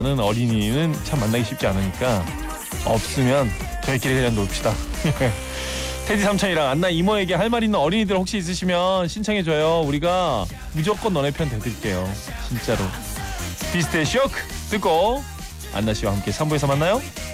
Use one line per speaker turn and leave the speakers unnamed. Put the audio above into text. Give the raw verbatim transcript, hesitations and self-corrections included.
는 어린이는 참 만나기 쉽지 않으니까 없으면 저희끼리 그냥 놉시다. 테디 삼촌이랑 안나 이모에게 할 말 있는 어린이들 혹시 있으시면 신청해줘요. 우리가 무조건 너네 편 대드릴게요. 진짜로. 비스트의 쇼크 듣고 안나 씨와 함께 삼 부에서 만나요.